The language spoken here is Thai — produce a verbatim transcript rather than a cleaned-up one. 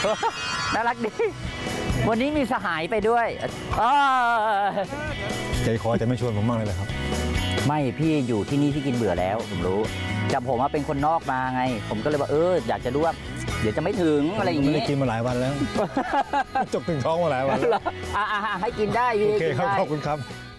น่ารักดีวันนี้มีสหายไปด้วยใจคอจะไม่ชวนผมบ้างเลยเหรอครับไม่พี่อยู่ที่นี่พี่กินเบื่อแล้วผมรู้แต่ผมว่าเป็นคนนอกมาไงผมก็เลยว่าเอออยากจะดูว่าเดี๋ยวจะไม่ถึงอะไรอย่างนี้ไม่ได้กินมาหลายวันแล้วจบถึงท้องมาหลายวันแล้วอ่าให้กินได้พี่โอเคครับขอบคุณครับ